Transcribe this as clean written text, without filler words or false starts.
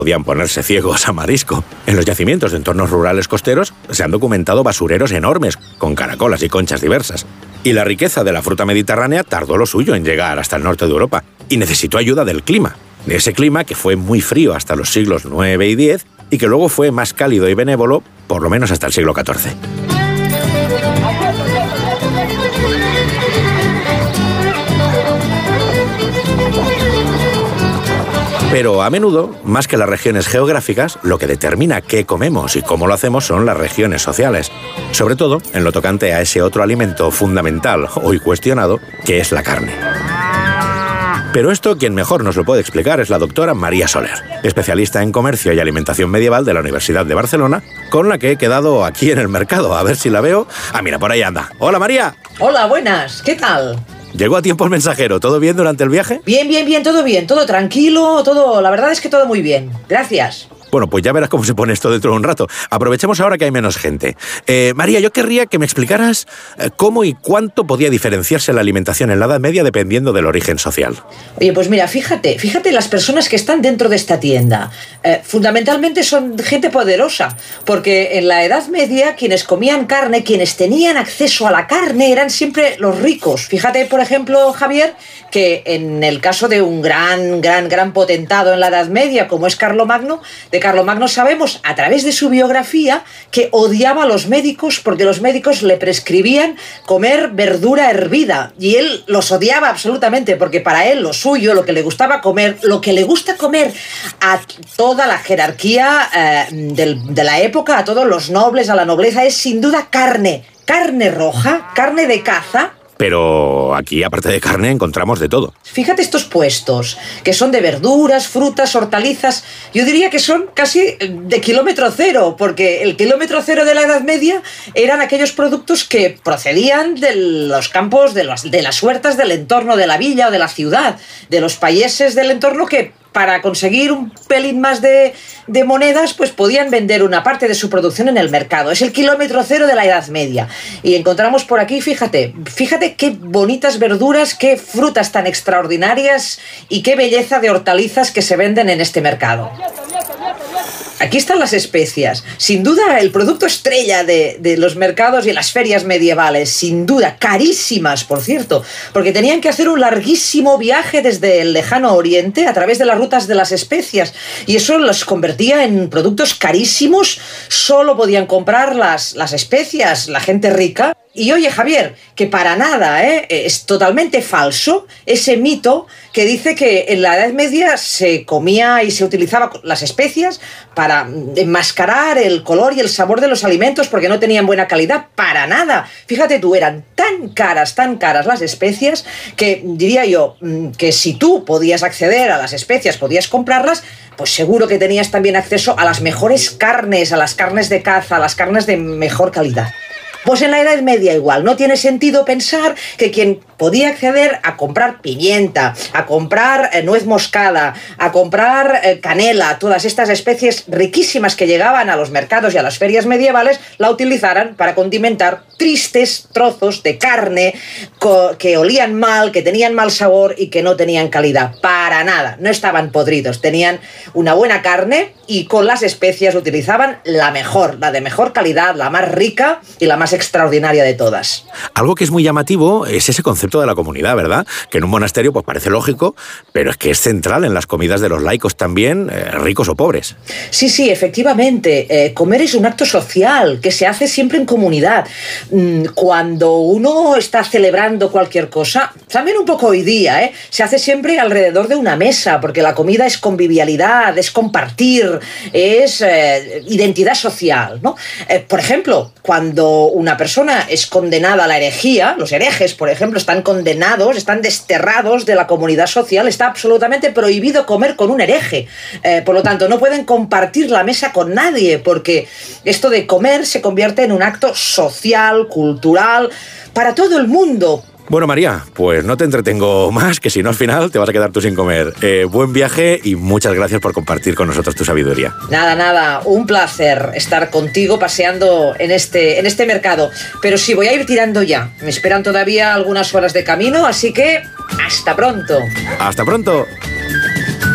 podían ponerse ciegos a marisco. En los yacimientos de entornos rurales costeros se han documentado basureros enormes, con caracolas y conchas diversas. Y la riqueza de la fruta mediterránea tardó lo suyo en llegar hasta el norte de Europa y necesitó ayuda del clima. De ese clima que fue muy frío hasta los siglos IX y X y que luego fue más cálido y benévolo por lo menos hasta el siglo XIV. Pero a menudo, más que las regiones geográficas, lo que determina qué comemos y cómo lo hacemos son las regiones sociales. Sobre todo en lo tocante a ese otro alimento fundamental, hoy cuestionado, que es la carne. Pero esto, quien mejor nos lo puede explicar es la doctora María Soler, especialista en comercio y alimentación medieval de la Universidad de Barcelona, con la que he quedado aquí en el mercado. A ver si la veo. Ah, mira, por ahí anda. ¡Hola, María! Hola, buenas. ¿Qué tal? ¿Llegó a tiempo el mensajero? ¿Todo bien durante el viaje? Bien, todo tranquilo, la verdad es que todo muy bien. Gracias. Bueno, pues ya verás cómo se pone esto dentro de un rato. Aprovechemos ahora que hay menos gente. María, yo querría que me explicaras cómo y cuánto podía diferenciarse la alimentación en la Edad Media dependiendo del origen social. Oye, pues mira, fíjate las personas que están dentro de esta tienda. Fundamentalmente son gente poderosa, porque en la Edad Media quienes comían carne, quienes tenían acceso a la carne eran siempre los ricos. Fíjate, por ejemplo, Javier, que en el caso de un gran potentado en la Edad Media, como es Carlomagno, de Carlomagno sabemos a través de su biografía que odiaba a los médicos porque los médicos le prescribían comer verdura hervida y él los odiaba absolutamente porque para él lo suyo, lo que le gustaba comer, lo que le gusta comer a toda la jerarquía de la época, a todos los nobles, a la nobleza, es sin duda carne roja, carne de caza. Pero aquí, aparte de carne, encontramos de todo. Fíjate estos puestos, que son de verduras, frutas, hortalizas. Yo diría que son casi de kilómetro cero, porque el kilómetro cero de la Edad Media eran aquellos productos que procedían de los campos, de las huertas del entorno de la villa o de la ciudad, de los payeses del entorno que para conseguir un pelín más de monedas, pues podían vender una parte de su producción en el mercado. Es el kilómetro cero de la Edad Media. Y encontramos por aquí, fíjate qué bonitas verduras, qué frutas tan extraordinarias y qué belleza de hortalizas que se venden en este mercado. Aquí están las especias. Sin duda, el producto estrella de los mercados y las ferias medievales. Sin duda, carísimas, por cierto, porque tenían que hacer un larguísimo viaje desde el lejano oriente a través de las rutas de las especias. Y eso los convertía en productos carísimos. Solo podían comprar las especias la gente rica. Y oye, Javier, que para nada, es totalmente falso ese mito que dice que en la Edad Media se comía y se utilizaba las especias para enmascarar el color y el sabor de los alimentos porque no tenían buena calidad. Para nada. Fíjate tú, eran tan caras las especias que diría yo que si tú podías acceder a las especias, podías comprarlas, pues seguro que tenías también acceso a las mejores carnes, a las carnes de caza, a las carnes de mejor calidad. Pues en la Edad Media igual, no tiene sentido pensar que quien podía acceder a comprar pimienta, a comprar nuez moscada, a comprar canela, todas estas especies riquísimas que llegaban a los mercados y a las ferias medievales, la utilizaran para condimentar tristes trozos de carne que olían mal, que tenían mal sabor y que no tenían calidad. Para nada, no estaban podridos, tenían una buena carne y con las especias utilizaban la mejor, la de mejor calidad, la más rica y la más extraordinaria de todas. Algo que es muy llamativo es ese concepto de la comunidad, ¿verdad? Que en un monasterio pues parece lógico, pero es que es central en las comidas de los laicos también, ricos o pobres. Sí, efectivamente. Comer es un acto social que se hace siempre en comunidad. Cuando uno está celebrando cualquier cosa, también un poco hoy día, se hace siempre alrededor de una mesa, porque la comida es convivialidad, es compartir, es identidad social, ¿no? Por ejemplo, cuando una persona es condenada a la herejía, los herejes, por ejemplo, están condenados, están desterrados de la comunidad social, está absolutamente prohibido comer con un hereje. Por lo tanto, no pueden compartir la mesa con nadie, porque esto de comer se convierte en un acto social, cultural, para todo el mundo. Bueno, María, pues no te entretengo más, que si no al final te vas a quedar tú sin comer. Buen viaje y muchas gracias por compartir con nosotros tu sabiduría. Nada, un placer estar contigo paseando en este mercado. Pero sí, voy a ir tirando ya. Me esperan todavía algunas horas de camino, así que ¡hasta pronto! ¡Hasta pronto!